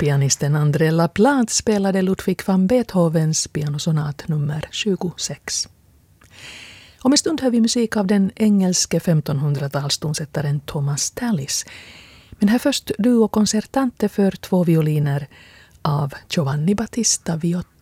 Pianisten André Laplante spelade Ludwig van Beethovens pianosonat nummer 26. Om en stund hör vi musik av den engelske 1500-talstonsättaren Thomas Tallis. Men här först duo concertante för 2 violiner av Giovanni Battista Viotti.